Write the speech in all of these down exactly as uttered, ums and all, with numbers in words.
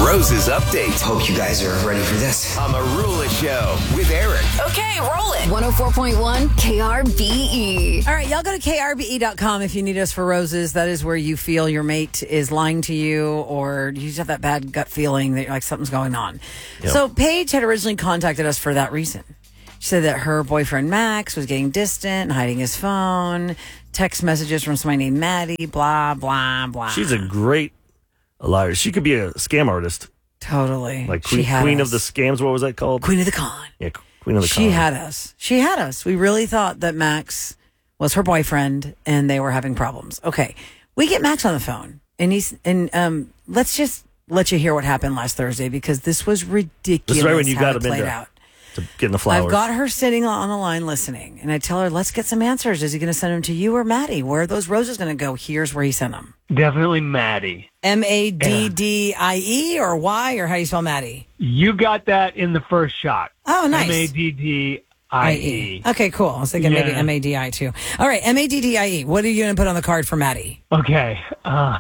Rose's Update. Hope you guys are ready for this. On the Rula Show with Eric. Okay, roll it. one oh four point one K R B E. All right, y'all go to K R B E dot com if you need us for roses. That is where you feel your mate is lying to you, or you just have that bad gut feeling that like something's going on. Yep. So Paige had originally contacted us for that reason. She said that her boyfriend Max was getting distant and hiding his phone, text messages from somebody named Maddie, blah, blah, blah. She's a great liar. She could be a scam artist. Totally. Like Queen, she had queen us. of the scams, what was that called? Queen of the Con. Yeah, Queen of the Con. She had us. She had us. We really thought that Max was her boyfriend and they were having problems. Okay. We get Max on the phone and he's, and um, let's just let you hear what happened last Thursday because this was ridiculous. This is right when you how got it him played into out. to getting the flowers. I've got her sitting on the line listening, and I tell her, let's get some answers. Is he going to send them to you or Maddie? Where are those roses going to go? Here's where he sent them. Definitely Maddie. M A D D I E or Y, or how do you spell Maddie? You got that in the first shot. Oh, nice. M A D D I E. Okay, cool. I was thinking Yeah. maybe M A D I too. All right, M A D D I E. What are you going to put on the card for Maddie? Okay. Uh,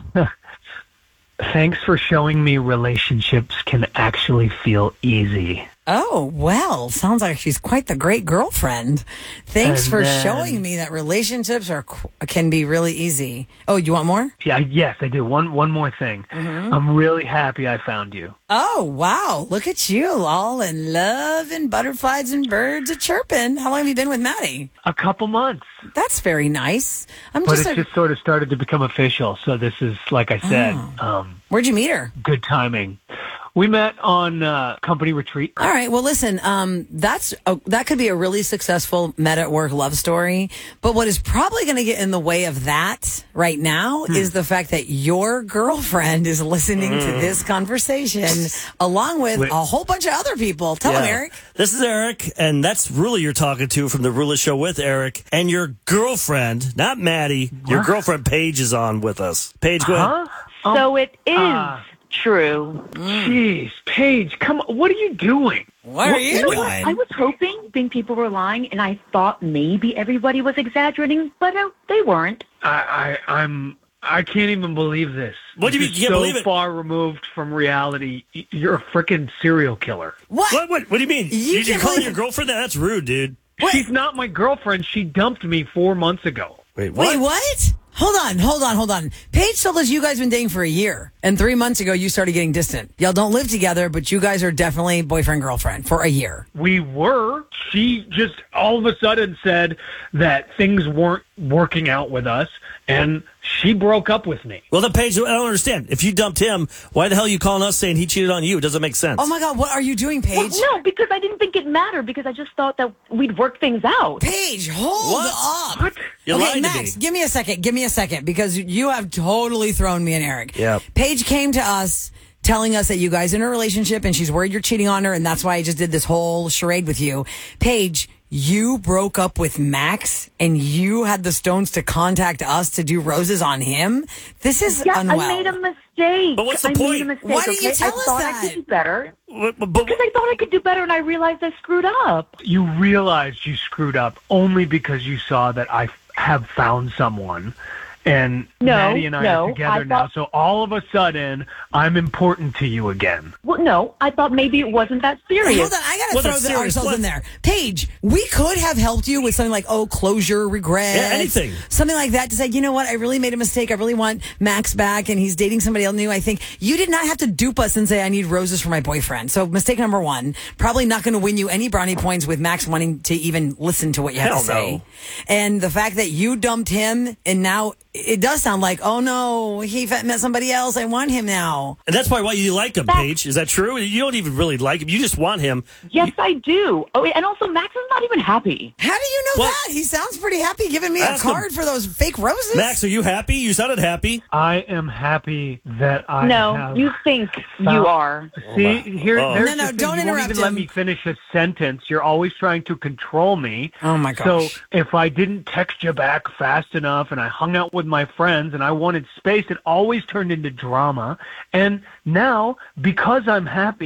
thanks for showing me relationships can actually feel easy. Oh, well, sounds like she's quite the great girlfriend. Thanks And for then- showing me that relationships are qu- can be really easy. Oh, you want more? Yeah, yes, I do. One one more thing. Mm-hmm. I'm really happy I found you. Oh, wow. Look at you, all in love and butterflies and birds are chirping. How long have you been with Maddie? A couple months. That's very nice. I'm But just, it a, just sort of started to become official. So this is, like I said, Oh. um, Where'd you meet her? good timing. We met on uh, company retreat. All right. Well, listen, um, that's a, that could be a really successful met at work love story. But what is probably going to get in the way of that right now Hmm. is the fact that your girlfriend is listening to this conversation along with Wait. a whole bunch of other people. Tell Yeah. them, Eric. This is Eric, and that's Rula you're talking to from the Rula Show with Eric. And your girlfriend, not Maddie, your What? girlfriend Paige is on with us. Paige, go ahead. Huh? So it is uh, true. Jeez, Paige, come on. What are you doing? Where are you You know what? going? I was hoping think people were lying, and I thought maybe everybody was exaggerating, but uh, they weren't. I, I, I'm. I can't even believe this. What do you This mean is you can't so believe it? far removed from reality. Y- You're a freaking serial killer. What? What, what, what do you mean? You You, you can't calling believe- your girlfriend that? That's rude, dude. She's not my girlfriend. She dumped me four months ago. Wait, what? Wait, what? Hold on, hold on, hold on. Paige told us you guys been dating for a year, and three months ago you started getting distant. Y'all don't live together, but you guys are definitely boyfriend girlfriend for a year. We were. She just all of a sudden said that things weren't working out with us, and she broke up with me. Well, then, Paige, I don't understand. If you dumped him, why the hell are you calling us saying he cheated on you? It doesn't make sense. Oh my God, what are you doing, Well, Paige? no, because I didn't think it mattered, because I just thought that we'd work things out. Paige, hold What? up. What? You're okay, lying Max, to me. give me a second. Give me a second because you have totally thrown me and Eric. Yep. Paige came to us telling us that you guys are in a relationship and she's worried you're cheating on her, and that's why I just did this whole charade with you. Paige, you broke up with Max and you had the stones to contact us to do roses on him? This is Yeah, unwell. I made a mistake. But what's the I point? made a mistake. Why didn't you okay? tell I us thought that? I could do better. But- but- but- Because I thought I could do better, and I realized I screwed up. You realized you screwed up only because you saw that I f- have found someone. And No, Maddie and I no, are together I now. thought- So all of a sudden, I'm important to you again. Well, no, I thought maybe it wasn't that serious. Hold on, I gotta Well, throw that's the, serious. ourselves What? in there. Paige, we could have helped you with something like, oh, closure, regret. Yeah, anything. Something like that to say, you know what, I really made a mistake. I really want Max back and he's dating somebody else new. I think you did not have to dupe us and say, I need roses for my boyfriend. So mistake number one, probably not going to win you any brownie points with Max wanting to even listen to what you have Hell to say. no. And the fact that you dumped him and now it does sound like, oh no, he met somebody else. I want him now. And that's probably why you like him, Paige. Is that true? You don't even really like him. You just want him. Yes, I do. Oh, and also, Max is not even happy. How do you know What? that? He sounds pretty happy giving me a Ask him. card for those fake roses. Max, are you happy? You sounded happy. I am happy that I no, have you think found- you are. See, here, Oh. there's No, no, the thing. don't you interrupt won't even let him. me finish a sentence. You're always trying to control me. Oh, my gosh. So if I didn't text you back fast enough and I hung out with my friends and I wanted space, it always turned into drama. And now, because I'm happy,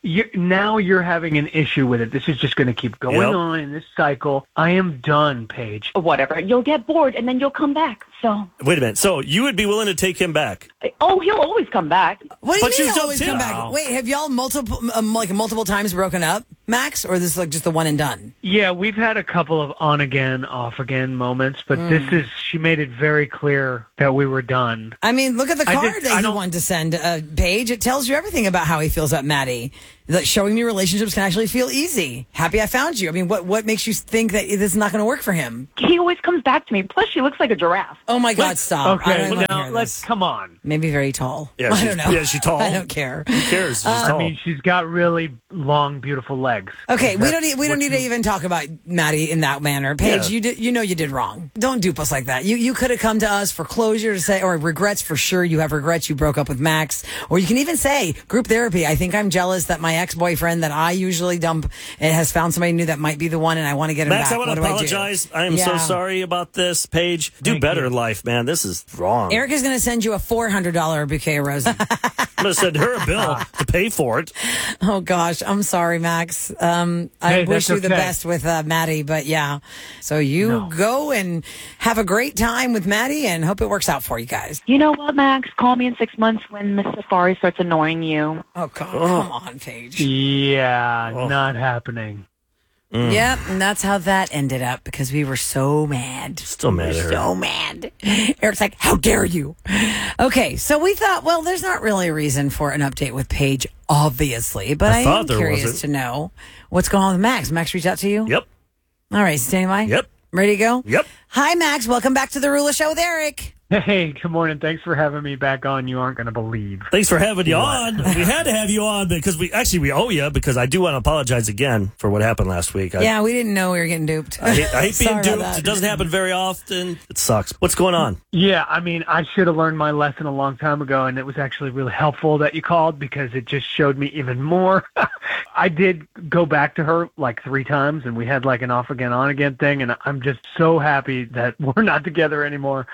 you, now you're having an issue with it. This is just going to keep going Yep. on in this cycle. I am done, Paige. Whatever. You'll get bored, and then you'll come back. So, Wait a minute. So you would be willing to take him back? oh, he'll always come back. What do But you you mean don't always too. come back? Wait, have y'all multiple, um, like multiple times broken up, Max, or this is like just the one and done? Yeah, we've had a couple of on again, off again moments, but Hmm. this is, she made it very clear that we were done. I mean, look at the I card just- that I he don't- wanted to send, uh, Paige. It tells you everything about how he feels about Maddie. That showing me relationships can actually feel easy. Happy I found you. I mean, what what makes you think that this is not going to work for him? He always comes back to me. Plus, she looks like a giraffe. Oh my God, stop! I Okay, don't wanna now hear let's, this. come on. Maybe very tall. Yeah, I she's- don't know. yeah, she's tall. I don't care. Who cares? She's I tall. mean, she's got really long, beautiful legs. Okay, we That's don't need we don't what need to you- even talk about Maddie in that manner. Paige, Yeah. you did you know you did wrong. Don't dupe us like that. You you could have come to us for closure to say or regrets for sure. You have regrets you broke up with Max, or you can even say group therapy. I think I'm jealous that my ex boyfriend that I usually dump and has found somebody new that might be the one, and I want to get him Max, back. I want What to do apologize. I, I, do? am so Yeah. sorry about this, Paige. Do Thank better you. in life, man. This is wrong. Eric is going to send you a four hundred dollar bouquet of roses. I'm going to send her a bill to pay for it. Oh gosh, I'm sorry, Max. Um, I Hey, wish that's you the okay. best with uh, Maddie, but yeah. So you No. go and have a great time with Maddie, and hope it works out for you guys. You know what, Max? Call me in six months when Miss Safari starts annoying you. Oh, God, come on, Paige. Yeah, Oh. not happening. Yep, and that's how that ended up because we were so mad. Still mad We at were her. So mad. Eric's like, how dare you? Okay, so we thought, well, there's not really a reason for an update with Paige, obviously, but I I, thought am there curious wasn't. to know what's going on with Max. Max reached out to you? Yep. All right, standing by? Yep. Ready to go? Yep. Hi, Max. Welcome back to the Rula Show with Eric. Hey, good morning. Thanks for having me back on. You aren't going to believe. Thanks for having you on. We had to have you on because we actually we owe you because I do want to apologize again for what happened last week. I, Yeah, we didn't know we were getting duped. I hate, I hate being Sorry about duped. that. It doesn't happen very often. It sucks. What's going on? Yeah, I mean, I should have learned my lesson a long time ago, and it was actually really helpful that you called because it just showed me even more. I did go back to her like three times, and we had like an off again, on again thing, and I'm just so happy that we're not together anymore.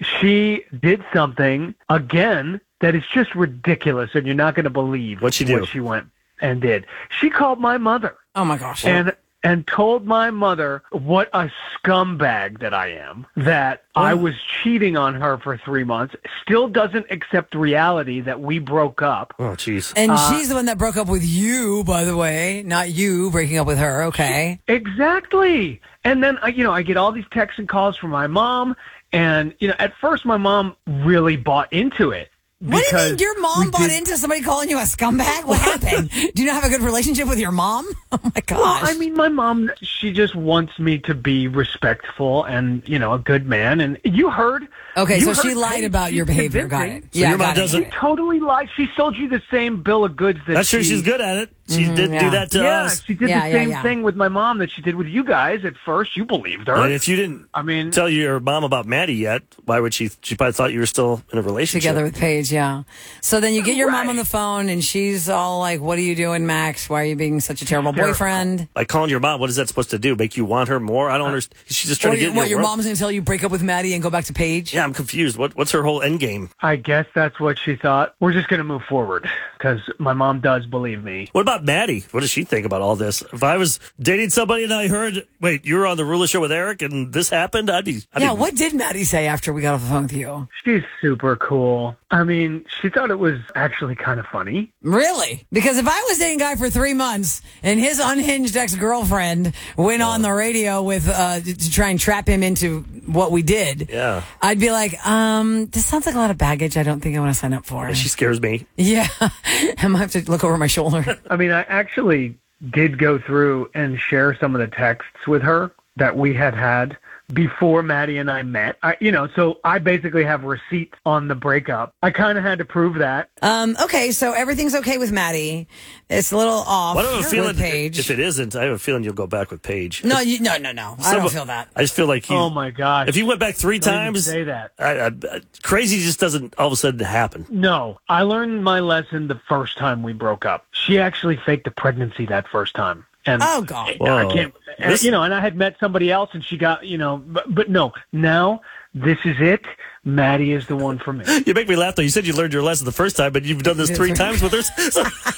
She did something again that is just ridiculous, and you're not going to believe What'd she do? what she went and did. She called my mother. Oh, my gosh. and and told my mother what a scumbag that I am, that I was cheating on her for three months, still doesn't accept reality that we broke up. Oh, jeez. and uh, she's the one that broke up with you, by the way, not you breaking up with her. Okay. Exactly. And then, I- you know, I get all these texts and calls from my mom, and, you know, at first my mom really bought into it. What do you because mean your mom we bought did- into somebody calling you a scumbag? What happened? Do you not have a good relationship with your mom? Oh, my gosh. Well, I mean, my mom, she just wants me to be respectful and, you know, a good man. And you heard. okay, you so she heard lied Paige. about your She's behavior. Got convincing. it. So yeah, your mom got it. doesn't- She totally lied. She sold you the same bill of goods that That's true. she, She's good at it. She did yeah. do that to Yeah, us. she did Yeah, the yeah, same yeah. thing with my mom that she did with you guys. At first, you believed her. And if you didn't I mean, tell your mom about Maddie yet, why would she? She probably thought you were still in a relationship. Together with Paige, yeah. So then you get your mom Right. on the phone, and she's all like, "What are you doing, Max? Why are you being such a terrible Hysterical. boyfriend?" By calling your mom, what is that supposed to do? Make you want her more? I don't understand. She's just trying What, to get in what your world. mom's going to tell you? Break up with Maddie and go back to Paige? Yeah, I'm confused. What What's her whole end game? I guess that's what she thought. We're just going to move forward because my mom does believe me. What about Maddie? What does she think about all this? If I was dating somebody and I heard, wait, you were on the Rula Show with Eric and this happened, I'd be. I'd Yeah. be, What did Maddie say after we got off the phone with you? She's super cool. I mean, she thought it was actually kind of funny. Really? Because if I was dating a guy for three months and his unhinged ex-girlfriend went on the radio with uh, to try and trap him into what we did, Yeah. I'd be like, um, this sounds like a lot of baggage I don't think I want to sign up for. She scares me. Yeah. I might have to look over my shoulder. I mean, I actually did go through and share some of the texts with her that we had had before Maddie and I met. I, you know, so I basically have receipts on the breakup. I kind of had to prove that. Um, okay, so everything's okay with Maddie. It's a little off Why do I have a with feeling Paige. if it isn't, I have a feeling you'll go back with Paige. no, you, no, no, no. I Some- don't feel that. I just feel like he. Oh my gosh. If you went back three Don't even times, say that. I, I, I- crazy just doesn't all of a sudden happen. No, I learned my lesson the first time we broke up. She actually faked a pregnancy that first time. And Oh, God. I Whoa. can't, and, This- you know, and I had met somebody else and she got, you know, but, but no, now this is it. Maddie is the one for me. You make me laugh though. You said you learned your lesson the first time, but you've done this three times with her. So-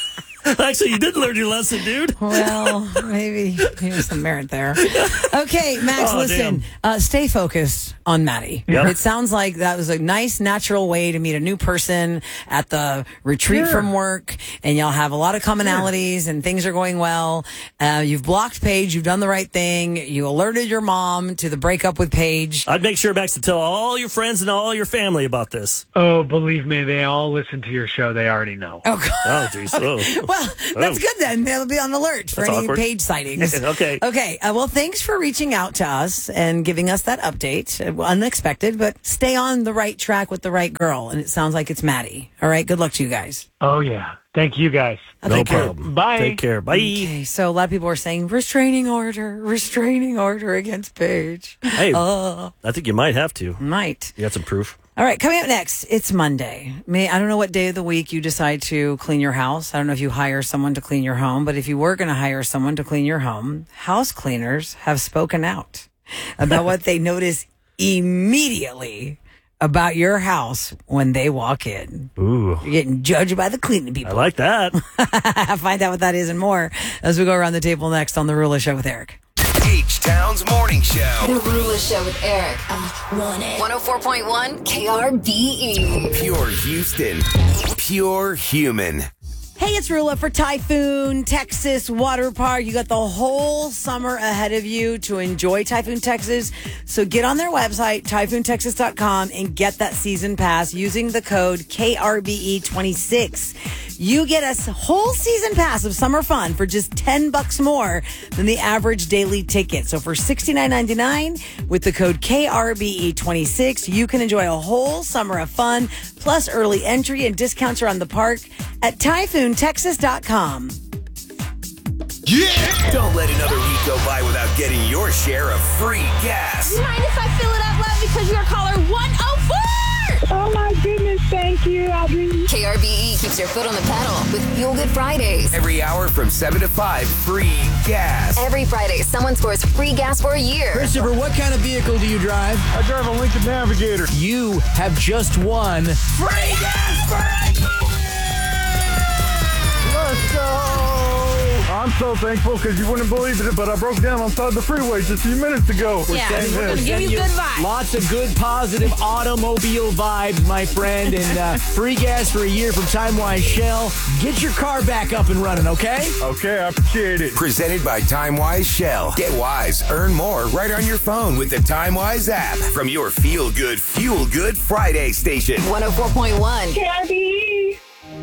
Actually, you did learn your lesson, dude. Well, maybe there's some merit there. Okay, Max, Oh, listen. Uh, stay focused on Maddie. Yep. It sounds like that was a nice, natural way to meet a new person at the retreat Sure. from work, and y'all have a lot of commonalities, and things are going well. Uh, you've blocked Paige. You've done the right thing. You alerted your mom to the breakup with Paige. I'd make sure, Max, to tell all your friends and all your family about this. Oh, believe me, they all listen to your show. They already know. Oh, God. Oh, jeez. Oh. Well, that's Oh. good then. They'll be on alert for That's any awkward. Paige sightings. Okay. Okay. Uh, well, thanks for reaching out to us and giving us that update. Uh, unexpected, but stay on the right track with the right girl. And it sounds like it's Maddie. All right. Good luck to you guys. Oh, yeah. Thank you, guys. I'll No take care. problem. Bye. Take care. Bye. Okay. So a lot of people are saying restraining order, restraining order against Paige. Hey, Uh, I think you might have to. might. You got some proof. All right, coming up next, it's Monday. May I don't know what day of the week you decide to clean your house. I don't know if you hire someone to clean your home, but if you were going to hire someone to clean your home, house cleaners have spoken out about what they notice immediately about your house when they walk in. Ooh. You're getting judged by the cleaning I people. like that. Find out what that is and more as we go around the table next on The Rula Show with Eric. H-Town's morning show. The Rula Show with Eric. I want it. one oh four point one K R B E. Pure Houston. Pure human. Hey, it's Rula for Typhoon Texas Water Park. You got the whole summer ahead of you to enjoy Typhoon Texas. So get on their website, typhoon texas dot com, and get that season pass using the code K R B E twenty-six. You get a whole season pass of summer fun for just ten bucks more than the average daily ticket. So for sixty-nine ninety-nine with the code K R B E twenty-six, you can enjoy a whole summer of fun plus early entry and discounts around the park at typhoon texas dot com. Yeah! Don't let another week go by without getting your share of free gas. Mind if I fill it up, love, because you're caller one oh four? Oh my goodness, thank you, Audrey. K R B E keeps your foot on the pedal with Fuel Good Fridays. Every hour from seven to five, free gas. Every Friday, someone scores free gas for a year. Christopher, what kind of vehicle do you drive? I drive a Lincoln Navigator. You have just won Free gas for a year! Let's go! I'm so thankful because you wouldn't believe it, but I broke down on side of the freeway just a few minutes ago. Yeah, saying we're this. gonna give you good vibes. lots of good, positive automobile vibes, my friend, and uh, free gas for a year from TimeWise Shell. Get your car back up and running, okay? Okay, I appreciate it. Presented by TimeWise Shell. Get wise, earn more right on your phone with the TimeWise app from your Feel Good, Fuel Good Friday station. one oh four point one. K R B E.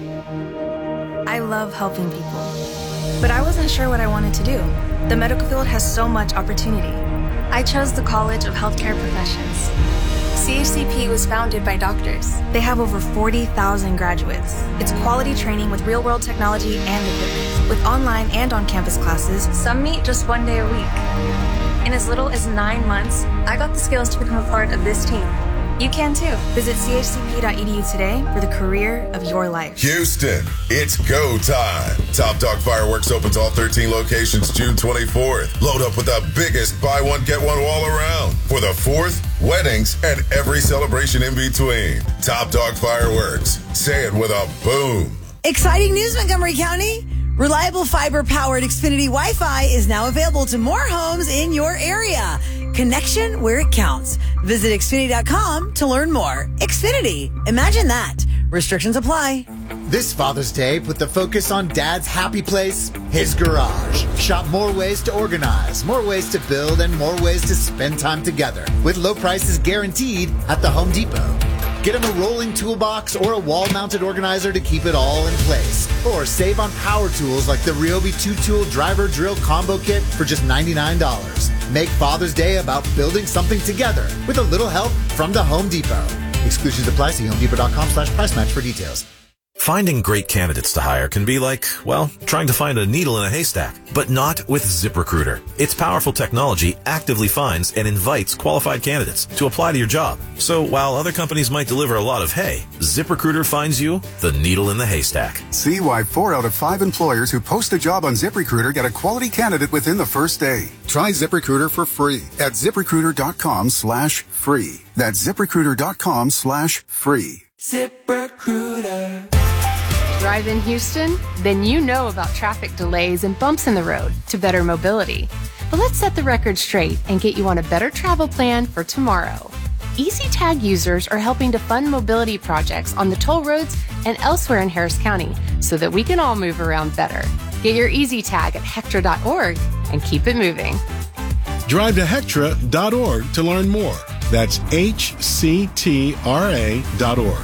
I love helping people, but I wasn't sure what I wanted to do. The medical field has so much opportunity. I chose the College of Healthcare Professions. C H C P was founded by doctors. They have over forty thousand graduates. It's quality training with real-world technology and equipment. With online and on-campus classes, some meet just one day a week. In as little as nine months, I got the skills to become a part of this team. You can too. Visit c h c p dot e d u today for the career of your life. Houston, it's go time. Top Dog Fireworks opens all thirteen locations June twenty-fourth. Load up with the biggest buy one, get one all around for the fourth, weddings, and every celebration in between. Top Dog Fireworks. Say it with a boom. Exciting news, Montgomery County. Reliable fiber-powered Xfinity Wi-Fi is now available to more homes in your area. Connection where it counts. Visit Xfinity dot com to learn more. Xfinity. Imagine that. Restrictions apply. This Father's Day, put the focus on Dad's happy place, his garage. Shop more ways to organize, more ways to build, and more ways to spend time together. With low prices guaranteed at the Home Depot. Get him a rolling toolbox or a wall-mounted organizer to keep it all in place. Or save on power tools like the Ryobi two-tool driver drill combo kit for just ninety-nine dollars. Make Father's Day about building something together with a little help from the Home Depot. Exclusions apply. See home depot dot com slash price match for details. Finding great candidates to hire can be like, well, trying to find a needle in a haystack, but not with ZipRecruiter. Its powerful technology actively finds and invites qualified candidates to apply to your job. So while other companies might deliver a lot of hay, ZipRecruiter finds you the needle in the haystack. See why four out of five employers who post a job on ZipRecruiter get a quality candidate within the first day. Try ZipRecruiter for free at ZipRecruiter dot com slash free. That's ZipRecruiter dot com slash free. ZipRecruiter. drive in Houston? Then you know about traffic delays and bumps in the road to better mobility. But let's set the record straight and get you on a better travel plan for tomorrow. EasyTag users are helping to fund mobility projects on the toll roads and elsewhere in Harris County so that we can all move around better. Get your EasyTag at Hectra dot org and keep it moving. Drive to Hectra dot org to learn more. That's H C T R A dot org.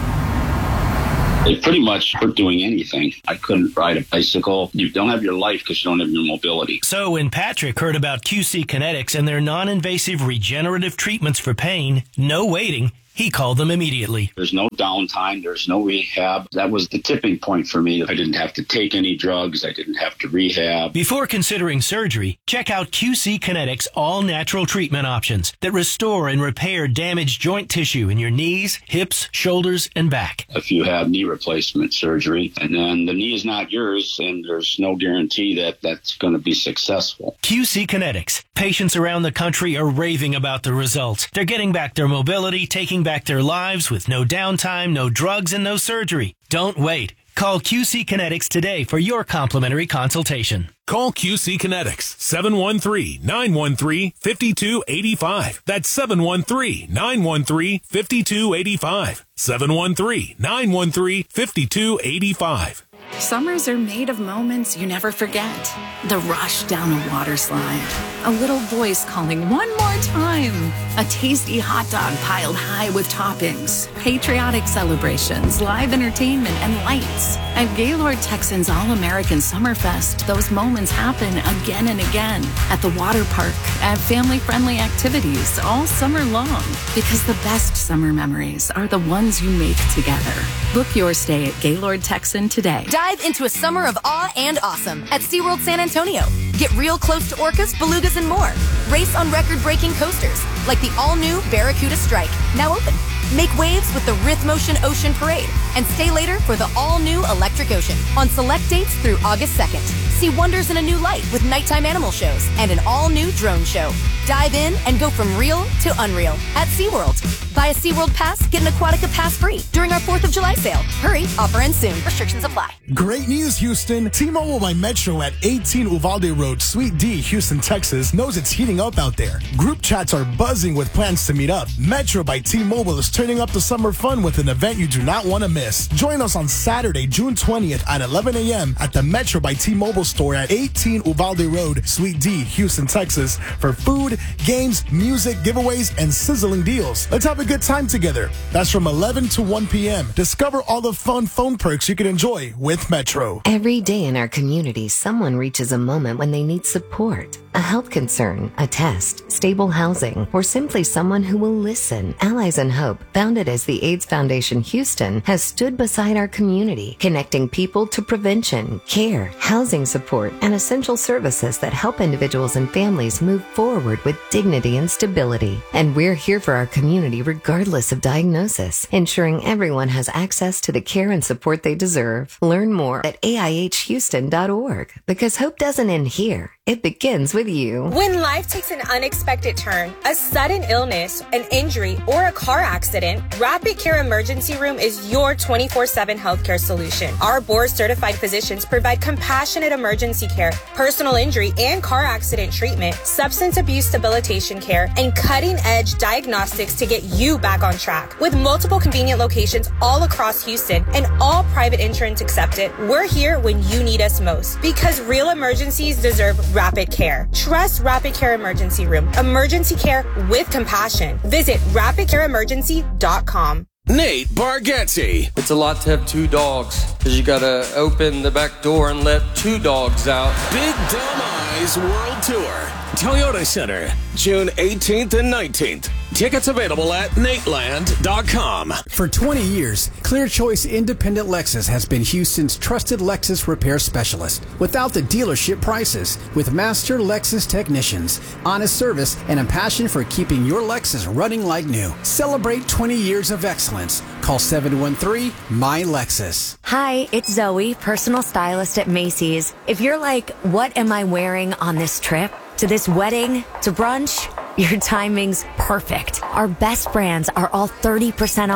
It pretty much hurt doing anything. I couldn't ride a bicycle. You don't have your life because you don't have your mobility. So when Patrick heard about Q C Kinetics and their non-invasive regenerative treatments for pain, no waiting, he called them immediately. There's no downtime. There's no rehab. That was the tipping point for me. I didn't have to take any drugs. I didn't have to rehab. Before considering surgery, check out Q C Kinetics all-natural treatment options that restore and repair damaged joint tissue in your knees, hips, shoulders, and back. If you have knee replacement surgery and then the knee is not yours and there's no guarantee that that's going to be successful. Q C Kinetics. Patients around the country are raving about the results. They're getting back their mobility, taking back their lives with no downtime, no drugs, and no surgery. Don't wait. Call Q C Kinetics today for your complimentary consultation. Call Q C Kinetics, seven one three, nine one three, five two eight five. That's seven one three, nine one three, five two eight five. seven one three, nine one three, five two eight five. Summers are made of moments you never forget. The rush down a water slide. A little voice calling one more time. A tasty hot dog piled high with toppings. Patriotic celebrations, live entertainment, and lights. At Gaylord Texans All-American Summerfest, those moments happen again and again. At the water park, at family-friendly activities all summer long. Because the best summer memories are the ones you make together. Book your stay at Gaylord Texan today. Dive into a summer of awe and awesome at SeaWorld San Antonio. Get real close to orcas, belugas, and more. Race on record-breaking coasters like the all-new Barracuda Strike, now open. Make waves with the Rhythmotion Ocean Parade and stay later for the all-new Electric Ocean on select dates through August second. See wonders in a new light with nighttime animal shows and an all-new drone show. Dive in and go from real to unreal at SeaWorld. Buy a SeaWorld Pass, get an Aquatica Pass free during our fourth of July sale. Hurry, offer ends soon. Restrictions apply. Great news, Houston. T-Mobile by Metro at eighteen Uvalde Road, Suite D, Houston, Texas knows it's heating up out there. Group chats are buzzing with plans to meet up. Metro by T-Mobile is turning up the summer fun with an event you do not want to miss. Join us on Saturday, June twentieth at eleven a.m. at the Metro by T-Mobile store at eighteen Uvalde Road, Suite D, Houston, Texas for food, games, music, giveaways, and sizzling deals. Let's have a good time together. That's from eleven to one p.m. Discover all the fun phone perks you can enjoy with Metro. Every day in our community, someone reaches a moment when they need support. A health concern, a test, stable housing, or simply someone who will listen. Allies in Hope, founded as the AIDS Foundation Houston, has stood beside our community, connecting people to prevention, care, housing support, and essential services that help individuals and families move forward with dignity and stability. And we're here for our community regardless of diagnosis, ensuring everyone has access to the care and support they deserve. Learn more at A I H Houston dot org, because hope doesn't end here. It begins with you. When life takes an unexpected turn, a sudden illness, an injury, or a car accident, Rapid Care Emergency Room is your twenty-four seven healthcare solution. Our board-certified physicians provide compassionate emergency care, personal injury and car accident treatment, substance abuse debilitation care, and cutting-edge diagnostics to get you back on track. With multiple convenient locations all across Houston and all private insurance accepted, we're here when you need us most. Because real emergencies deserve Rapid Care. Trust Rapid Care Emergency Room. Emergency care with compassion. Visit rapid care emergency dot com. Nate Bargatze. It's a lot to have two dogs because you got to open the back door and let two dogs out. Big Dumb Eyes World Tour. Toyota Center, June eighteenth and nineteenth. Tickets available at nateland dot com. For twenty years, Clear Choice Independent Lexus has been Houston's trusted Lexus repair specialist. Without the dealership prices, with master Lexus technicians, honest service, and a passion for keeping your Lexus running like new. Celebrate twenty years of excellence. Call seven one three, M Y Lexus. Hi, it's Zoe, personal stylist at Macy's. If you're like, what am I wearing on this trip? To this wedding? To brunch? Your timing's perfect. Our best brands are all thirty percent off.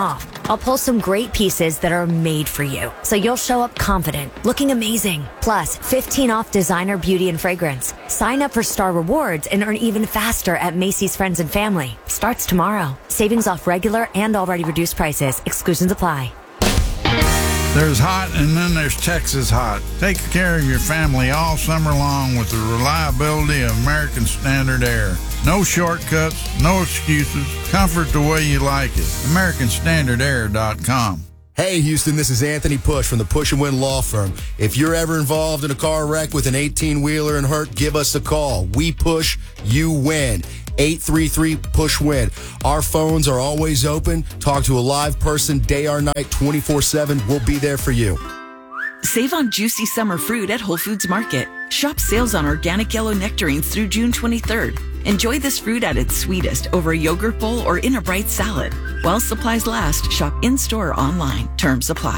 I'll pull some great pieces that are made for you, so you'll show up confident, looking amazing. Plus, fifteen off designer beauty and fragrance. Sign up for Star Rewards and earn even faster at Macy's Friends and Family. Starts tomorrow. Savings off regular and already reduced prices. Exclusions apply. There's hot, and then there's Texas hot. Take care of your family all summer long with the reliability of American Standard Air. No shortcuts, no excuses. Comfort the way you like it. American Standard Air dot com. Hey, Houston, this is Anthony Push from the Push and Win Law Firm. If you're ever involved in a car wreck with an eighteen-wheeler and hurt, give us a call. We push, you win. eight three three push win. Our phones are always open. Talk to a live person day or night, twenty-four seven. We'll be there for you. Save on juicy summer fruit at Whole Foods Market. Shop sales on organic yellow nectarines through June twenty-third. Enjoy this fruit at its sweetest over a yogurt bowl or in a bright salad. While supplies last, shop in-store or online. Terms apply.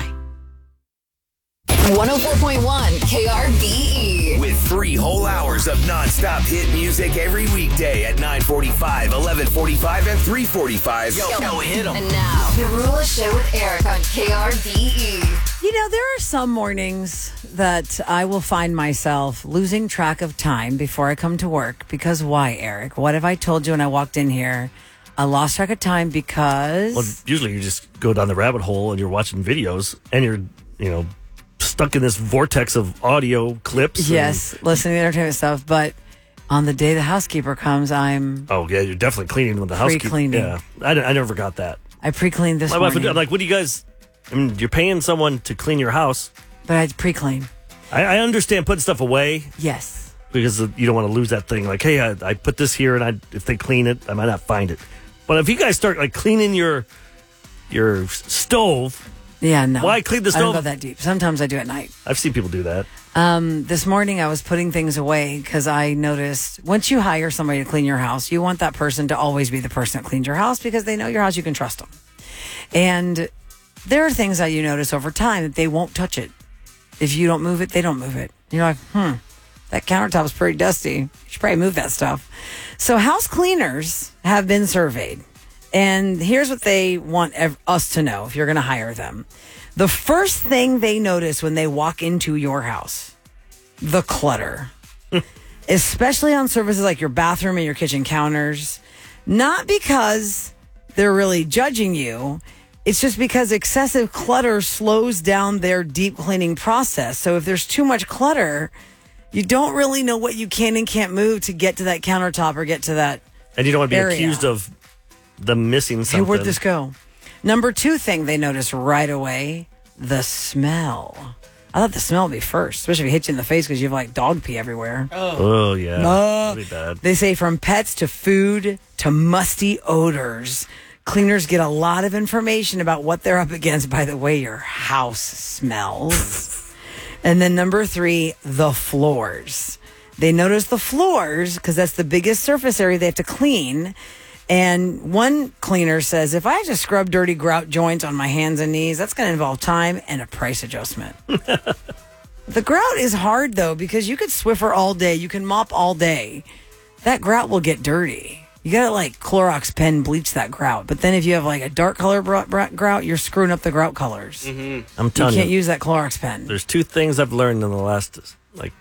one oh four point one K R V E. With three whole hours of nonstop hit music every weekday at nine forty-five, eleven forty-five, and three forty-five. Yo, yo, hit 'em. And now, The Rula Show with Eric on K R V E. You know, there are some mornings that I will find myself losing track of time before I come to work. Because why, Eric? What have I told you when I walked in here? I lost track of time because... Well, usually you just go down the rabbit hole and you're watching videos and you're, you know, stuck in this vortex of audio clips. Yes, and, listening to entertainment stuff. But on the day the housekeeper comes, I'm... Oh, yeah, you're definitely cleaning with the housekeeper. Pre-cleaning. Yeah, I, I never got that. I pre-cleaned this My morning. wife would, like, what do you guys... I mean, you're paying someone to clean your house. But I pre-clean. I, I understand putting stuff away. Yes. Because you don't want to lose that thing. Like, hey, I, I put this here, and I, if they clean it, I might not find it. But if you guys start, like, cleaning your your stove... Yeah, no. Why clean the stove? I don't go that deep. Sometimes I do at night. I've seen people do that. Um, this morning I was putting things away because I noticed once you hire somebody to clean your house, you want that person to always be the person that cleans your house because they know your house, you can trust them. And there are things that you notice over time that they won't touch it. If you don't move it, they don't move it. You're like, hmm, that countertop's pretty dusty. You should probably move that stuff. So house cleaners have been surveyed. And here's what they want ev- us to know if you're going to hire them. The first thing they notice when they walk into your house, the clutter. Especially on surfaces like your bathroom and your kitchen counters. Not because they're really judging you. It's just because excessive clutter slows down their deep cleaning process. So if there's too much clutter, you don't really know what you can and can't move to get to that countertop or get to that And you don't want to be area. accused of them missing something. Hey, where'd this go? Number two thing they notice right away, the smell. I thought the smell would be first, especially if it hits you in the face because you have like dog pee everywhere. Oh, oh yeah. Uh, That'd be bad. They say from pets to food to musty odors. Cleaners get a lot of information about what they're up against by the way your house smells. And then number three, the floors. They notice the floors because that's the biggest surface area they have to clean. And one cleaner says, if I have to scrub dirty grout joints on my hands and knees, that's going to involve time and a price adjustment. The grout is hard, though, because you could Swiffer all day. You can mop all day. That grout will get dirty. You got to, like, Clorox pen bleach that grout. But then if you have, like, a dark color br- br- grout, you're screwing up the grout colors. Mm-hmm. I'm telling you. You can't use that Clorox pen. There's two things I've learned in the last, like,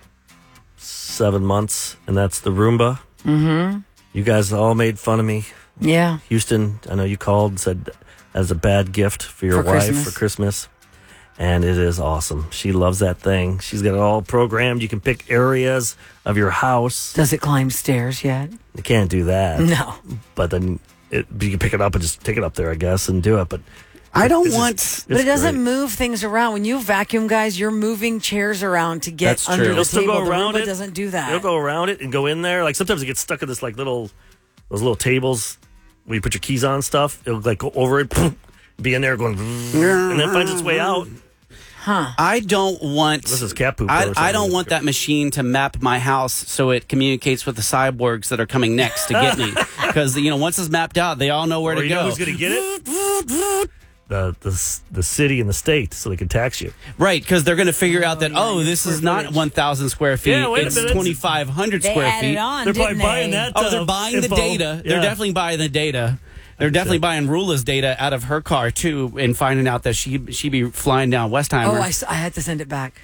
seven months, and that's the Roomba. Mm-hmm. You guys all made fun of me. Yeah. Houston, I know you called and said as a bad gift for your For wife Christmas. for Christmas. And it is awesome. She loves that thing. She's got it all programmed. You can pick areas of your house. Does it climb stairs yet? You can't do that. No. But then it, you can pick it up and just take it up there, I guess, and do it. But I don't it's want... just- But it it's doesn't great. move things around. When you vacuum, guys, you're moving chairs around to get That's under true. the It'll still table. go The around Roomba it. doesn't do that. You'll go around it and go in there. Like sometimes it gets stuck in this like little, those little tables where you put your keys on and stuff. It'll like go over it, be in there going, and then finds its way out. Huh. I don't want... This is cat poop. I, or I don't something. want that machine to map my house so it communicates with the cyborgs that are coming next to get me. Because, you know, once it's mapped out, they all know where Or to you go. know who's going to get it? The, the the city and the state, so they can tax you. Right, because they're going to figure out that, oh, this is not one thousand square feet. Yeah, wait a it's minute. twenty-five hundred They square added feet. on, They're didn't probably buying they? that. Oh, they're uh, buying info. the data. Yeah. They're definitely buying the data. They're definitely buying Rula's data out of her car, too, and finding out that she she be flying down Westheimer. Oh, I, s- I had to send it back.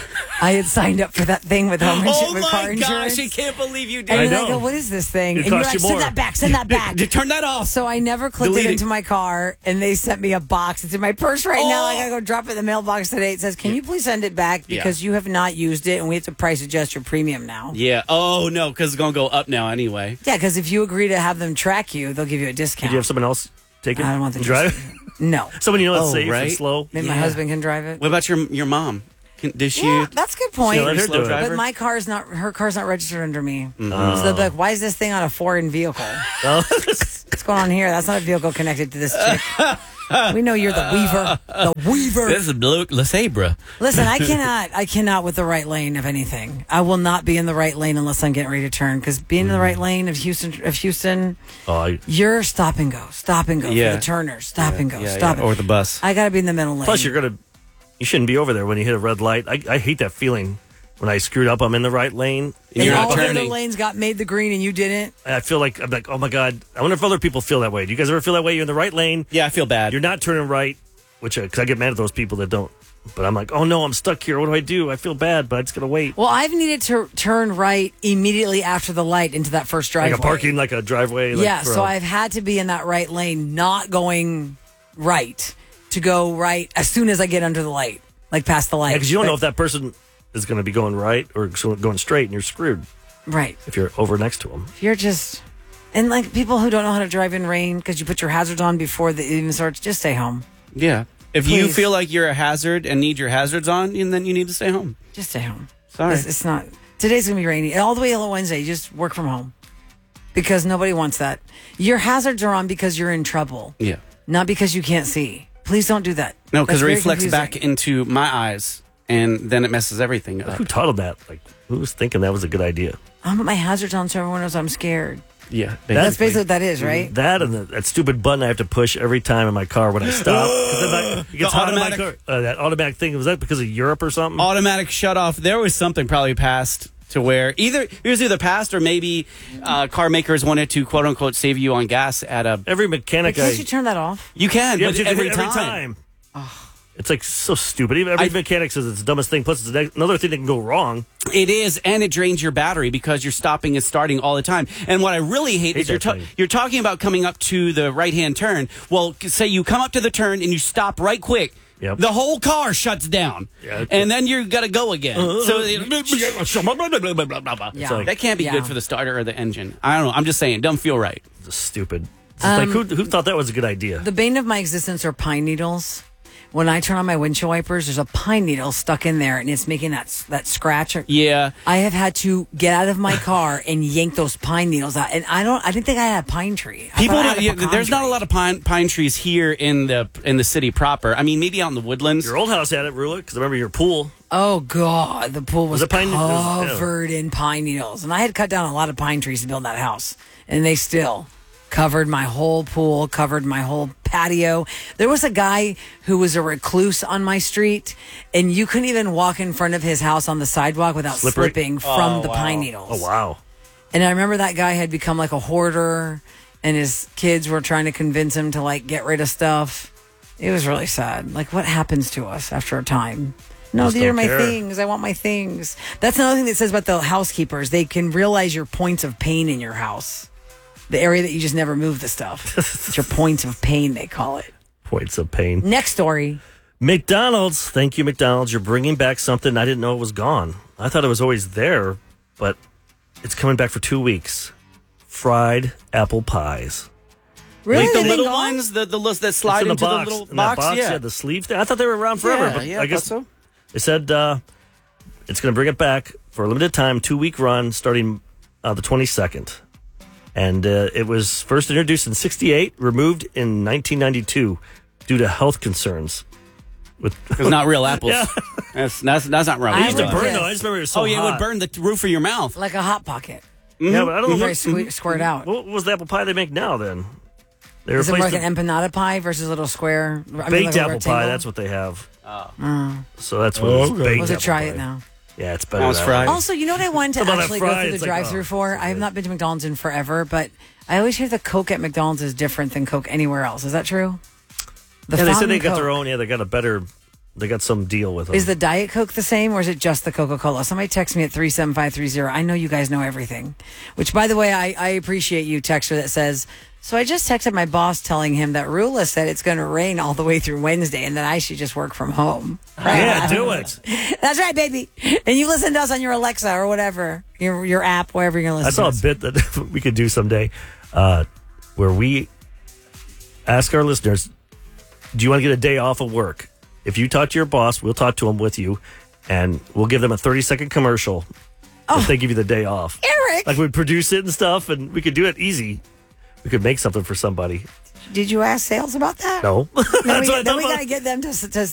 I had signed up for that thing with home insurance. Oh, with my car gosh, insurance. I can't believe you did. And I then I know. go, what is this thing? It and you're cost like, you send more. that back, send that back. Turn that off. So I never clicked Delete it it. into my car, and they sent me a box. It's in my purse right now. I got to go drop it in the mailbox today. It says, can you please send it back Yeah. because you have not used it, and we have to price adjust your premium now. Yeah. Oh, no, because it's going to go up now anyway. Yeah, because if you agree to have them track you, they'll give you a discount. Did you have someone else take it? I don't want the and drive it? No. Someone you know that's Oh, safe right? and slow. Maybe my Yeah. husband can drive it. What about your your mom? Can, does she? Yeah, that's a good point. She let her do it. But my car's not, her car's not registered under me. Mhm. So they'll be like, why is this thing on a foreign vehicle? What's going on here? That's not a vehicle connected to this chick. We know you're the weaver. The weaver. This is Luke LeSabre. Listen, I cannot, I cannot with the right lane of anything. I will not be in the right lane unless I'm getting ready to turn. Because being in the right lane of Houston, of Houston, Oh, I, you're stop and go, stop and go Yeah. for the turners, stop and go, Yeah, stop yeah. and Or the bus. I got to be in the middle lane. plus, you're gonna. You shouldn't be over there when you hit a red light. I, I hate that feeling when I screwed up. I'm in the right lane. and you're all not the other turning. lanes got made the green and you didn't. I feel like I'm like, oh my god. I wonder if other people feel that way. Do you guys ever feel that way? You're in the right lane. Yeah, I feel bad. You're not turning right, which because I get mad at those people that don't. But I'm like, oh no, I'm stuck here. What do I do? I feel bad, but I just gotta wait. Well, I've needed to turn right immediately after the light into that first driveway. Like a parking, like a driveway. Like, yeah, for so a- I've had to be in that right lane, not going right, to go right as soon as I get under the light, like past the light. because you don't But- know if that person is going to be going right or going straight, and you're screwed. Right. If you're over next to them. If you're just, and like people who don't know how to drive in rain because you put your hazards on before the even starts, just stay home. Yeah. If you Please. feel like you're a hazard and need your hazards on, and then you need to stay home. Just stay home. Sorry. It's, it's not. Today's gonna be rainy. All the way till Wednesday, you just work from home because nobody wants that. Your hazards are on because you're in trouble, Yeah. not because you can't see. Please don't do that. No, because That's it very reflects confusing. back into my eyes, and then it messes everything up. Who taught him that? Like, who was thinking that was a good idea? I'm put my hazards on so everyone knows I'm scared. Yeah, That's basically what that is, right? That and the, that stupid button I have to push every time in my car when I stop. 'Cause then my- it gets The hot in my automatic- car. Uh, that automatic thing, was that because of Europe or something? Automatic shut off. There was something probably passed to where either it was either passed or maybe uh, car makers wanted to quote unquote save you on gas at a. Every mechanic Can't I. you turn that off? You can, Yeah, but dude, every, every time. time. It's like so stupid. Even every I- mechanic says it's the dumbest thing. Plus, it's the- another thing that can go wrong. It is, and it drains your battery because you're stopping and starting all the time. And what I really hate, Hate is you're, that ta- thing. you're talking about coming up to the right hand turn. Well, say you come up to the turn and you stop right quick. Yep. The whole car shuts down, Yeah. and then you got to go again. So Yeah. that can't be Yeah. good for the starter or the engine. I don't know. I'm just saying, it doesn't feel right. It's stupid. It's like, who, who thought that was a good idea? The bane of my existence are pine needles. When I turn on my windshield wipers, there's a pine needle stuck in there, and it's making that that scratch. Yeah. I have had to get out of my car and yank those pine needles out, and I don't. I didn't think I had a pine tree. I People, thought I don't, had a yeah, pecan there's not a tree. lot of pine pine trees here in the in the city proper. I mean, maybe out in the woodlands. Your old house had it, Rula, because I remember your pool. Oh God, the pool was, Was it pine- it was- yeah. covered in pine needles, and I had cut down a lot of pine trees to build that house, and they still covered my whole pool, covered my whole patio. There was a guy who was a recluse on my street, and you couldn't even walk in front of his house on the sidewalk without Slippery? slipping from Oh, the wow. pine needles. Oh, wow. And I remember that guy had become like a hoarder, and his kids were trying to convince him to like get rid of stuff. It was really sad. Like, what happens to us after a time? No, Just these are don't my care. things. I want my things. That's another thing that says about the housekeepers. They can realize your points of pain in your house. The area that you just never move the stuff. It's your points of pain, they call it. Points of pain. Next story. McDonald's. Thank you, McDonald's. You're bringing back something I didn't know it was gone. I thought it was always there, but it's coming back for two weeks. Fried apple pies. Really? Like the They've been little gone? ones, the, the little that slide It's in into the box. the little In that box. box, yeah. the sleeves. I thought they were around forever, Yeah, but yeah, I I guess thought so. they said uh, it's going to bring it back for a limited time, two week run starting uh, the twenty-second. And uh, it was first introduced in sixty-eight, removed in nineteen ninety-two due to health concerns. With It's not real apples. Yeah. That's, that's, that's not real. I It used to would burn guess. though. I just remember it was so oh, yeah, it would hot. burn the t- roof of your mouth. Like a Hot Pocket. Yeah, but I don't know. Very What, sque- squared out. what was the apple pie they make now then? They Is it more like replaced an the empanada pie versus a little square? I mean, baked like a apple pie. rectangle? That's what they have. Mm. So that's what Oh, it was. okay. Baked Let's apple try pie. it now. Yeah, it's better. Now it's that fried. way. Also, you know what I wanted to How about that actually fry? go through the It's like, drive-through oh, for? I have not been to McDonald's in forever, but I always hear the Coke at McDonald's is different than Coke anywhere else. Is that true? The yeah, they said fountain they got Coke. their own. Yeah, they got a better. They got some deal with them. Is the Diet Coke the same, or is it just the Coca-Cola? Somebody text me at three seven five three zero. I know you guys know everything. Which, by the way, I, I appreciate you, texter, that says, so I just texted my boss telling him that Rula said it's going to rain all the way through Wednesday and that I should just work from home. Right? Yeah, do it. That's right, baby. And you listen to us on your Alexa or whatever, your your app, wherever you're going to I listen saw to a us. bit that we could do someday uh, where we ask our listeners, do you want to get a day off of work? If you talk to your boss, we'll talk to him with you, and we'll give them a thirty-second commercial if they give you the day off. Eric! Like, we'd produce it and stuff, and we could do it easy. We could make something for somebody. Did you ask sales about that? No. Then we, That's what I then thought we about. got to get them to, to